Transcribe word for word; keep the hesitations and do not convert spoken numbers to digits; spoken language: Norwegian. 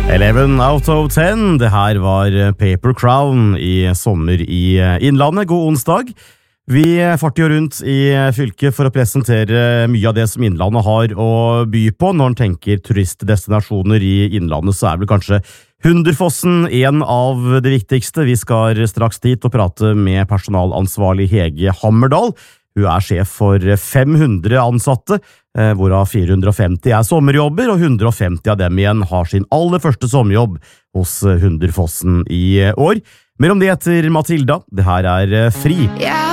eleven out of ten, det her var Paper Crown i Sommer i Innlandet. God onsdag. Vi farter jo rundt i fylket for å presentere mye av det som Innlandet har å by på. Når en tenker turistdestinasjoner i Innlandet, så er vel kanskje Hunderfossen en av det viktigste. Vi skal straks dit og prate med personalansvarlig Hege Hammerdal. Hun er sjef for fem hundre ansatte, hvorav fire hundre og femti er sommerjobber, og hundre og femti av dem igjen har sin aller første sommerjobb hos Hunderfossen i år. Mer om det etter Matilda. Det her er Fri.